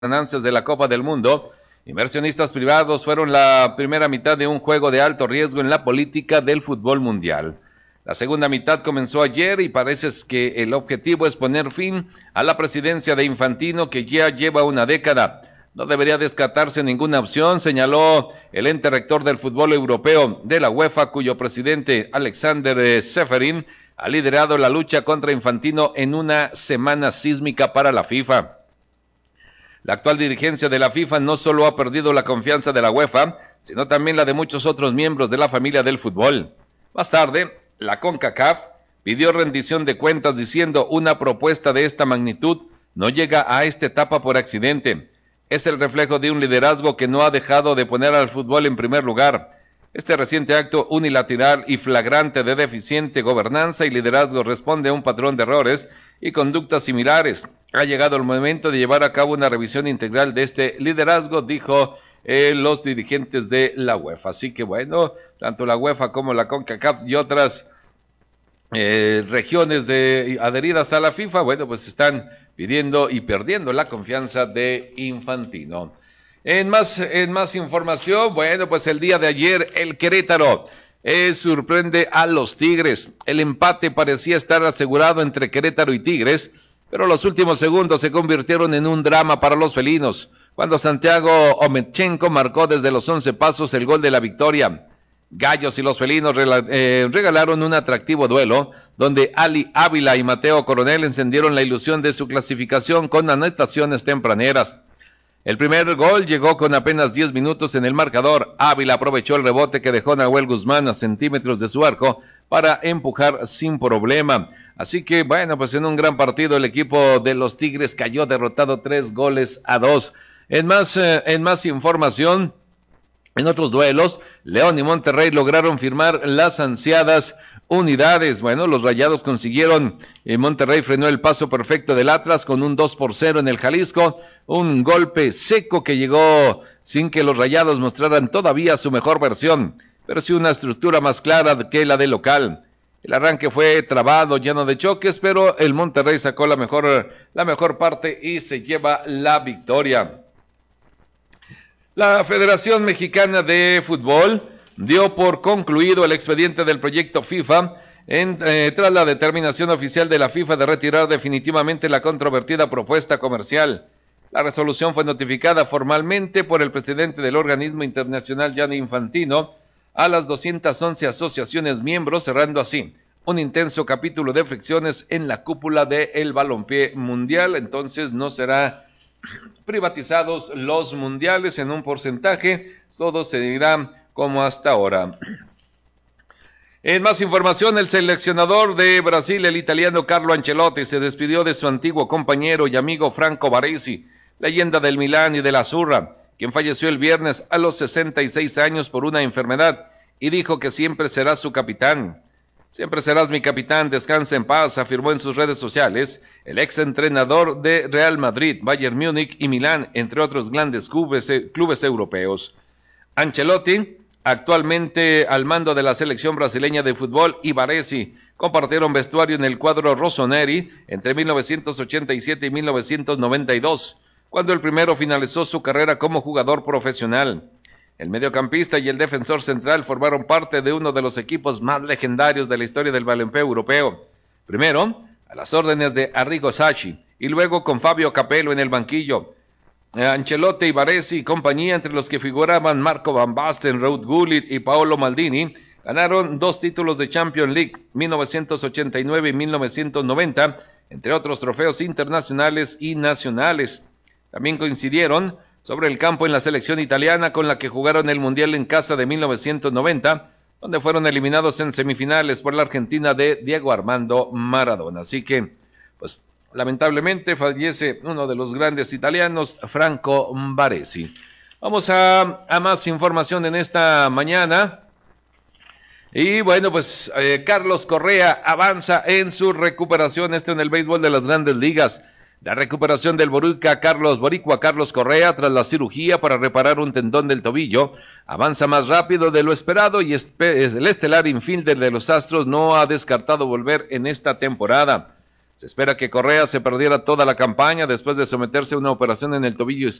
ganancias de la Copa del Mundo, inversionistas privados fueron la primera mitad de un juego de alto riesgo en la política del fútbol mundial. La segunda mitad comenzó ayer y parece que el objetivo es poner fin a la presidencia de Infantino, que ya lleva una década. No debería descartarse ninguna opción, señaló el ente rector del fútbol europeo de la UEFA, cuyo presidente Alexander Seferin ha liderado la lucha contra Infantino en una semana sísmica para la FIFA. La actual dirigencia de la FIFA no solo ha perdido la confianza de la UEFA, sino también la de muchos otros miembros de la familia del fútbol. Más tarde, la CONCACAF pidió rendición de cuentas diciendo: una propuesta de esta magnitud no llega a esta etapa por accidente. Es el reflejo de un liderazgo que no ha dejado de poner al fútbol en primer lugar. Este reciente acto unilateral y flagrante de deficiente gobernanza y liderazgo responde a un patrón de errores y conductas similares. Ha llegado el momento de llevar a cabo una revisión integral de este liderazgo, dijo los dirigentes de la UEFA. Así que bueno, tanto la UEFA como la CONCACAF y otras regiones adheridas a la FIFA, bueno, pues están pidiendo y perdiendo la confianza de Infantino. En más información, bueno, pues el día de ayer el Querétaro sorprende a los Tigres. El empate parecía estar asegurado entre Querétaro y Tigres, pero los últimos segundos se convirtieron en un drama para los felinos, cuando Santiago Ometchenko marcó desde los 11 pasos el gol de la victoria. Gallos y los felinos regalaron un atractivo duelo, donde Ali Ávila y Mateo Coronel encendieron la ilusión de su clasificación con anotaciones tempraneras. El primer gol llegó con apenas 10 minutos en el marcador. Ávila aprovechó el rebote que dejó Nahuel Guzmán a centímetros de su arco para empujar sin problema. Así que, bueno, pues en un gran partido el equipo de los Tigres cayó derrotado 3-2. En más información, en otros duelos, León y Monterrey lograron firmar las ansiadas unidades. Bueno, los Rayados consiguieron, Monterrey frenó el paso perfecto del Atlas con un 2-0 en el Jalisco, un golpe seco que llegó sin que los Rayados mostraran todavía su mejor versión, pero sí una estructura más clara que la del local. El arranque fue trabado, lleno de choques, pero el Monterrey sacó la mejor parte y se lleva la victoria. La Federación Mexicana de Fútbol dio por concluido el expediente del proyecto FIFA tras la determinación oficial de la FIFA de retirar definitivamente la controvertida propuesta comercial. La resolución fue notificada formalmente por el presidente del organismo internacional Gianni Infantino a las 211 asociaciones miembros, cerrando así un intenso capítulo de fricciones en la cúpula del balompié mundial. Entonces no será privatizados los mundiales en un porcentaje, todo se dirá como hasta ahora. En más información, el seleccionador de Brasil, el italiano Carlo Ancelotti, se despidió de su antiguo compañero y amigo Franco Baresi, leyenda del Milán y de la Azzurra, quien falleció el viernes a los 66 años por una enfermedad, y dijo que siempre será su capitán. Siempre serás mi capitán, descansa en paz, afirmó en sus redes sociales el exentrenador de Real Madrid, Bayern Múnich y Milán, entre otros grandes clubes europeos. Ancelotti, actualmente al mando de la selección brasileña de fútbol, y Baresi compartieron vestuario en el cuadro rossoneri entre 1987 y 1992, cuando el primero finalizó su carrera como jugador profesional. El mediocampista y el defensor central formaron parte de uno de los equipos más legendarios de la historia del balompié europeo. Primero, a las órdenes de Arrigo Sacchi, y luego con Fabio Capello en el banquillo. Ancelotti y Baresi y compañía, entre los que figuraban Marco Van Basten, Ruud Gullit y Paolo Maldini, ganaron 2 títulos de Champions League, 1989 y 1990, entre otros trofeos internacionales y nacionales. También coincidieron sobre el campo en la selección italiana, con la que jugaron el Mundial en casa de 1990, donde fueron eliminados en semifinales por la Argentina de Diego Armando Maradona. Así que, pues, lamentablemente fallece uno de los grandes italianos, Franco Baresi. Vamos a más información en esta mañana. Y bueno, pues Carlos Correa avanza en su recuperación, en el béisbol de las grandes ligas. La recuperación del boricua Carlos Correa tras la cirugía para reparar un tendón del tobillo avanza más rápido de lo esperado, y el estelar infielder de los Astros no ha descartado volver en esta temporada. Se espera que Correa se perdiera toda la campaña después de someterse a una operación en el tobillo